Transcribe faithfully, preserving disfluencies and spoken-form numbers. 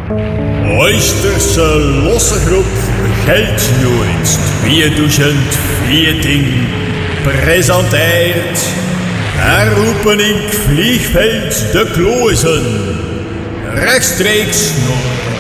Oosterse losse groep Geldnoord tweeduizend veertien presenteert Herroepening Vliegveld de Klozen. Rechtstreeks naar